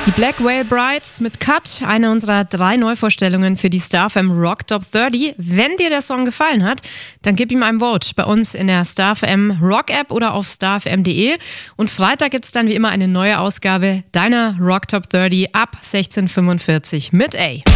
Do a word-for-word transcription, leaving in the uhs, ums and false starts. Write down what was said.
Die Black Whale Brides mit Cut, eine unserer drei Neuvorstellungen für die StarFM Rock Top dreißig. Wenn dir der Song gefallen hat, dann gib ihm ein Vote bei uns in der StarFM Rock App oder auf starfm punkt de. Und Freitag gibt es dann wie immer eine neue Ausgabe deiner Rock Top dreißig ab sechzehn Uhr fünfundvierzig mit A.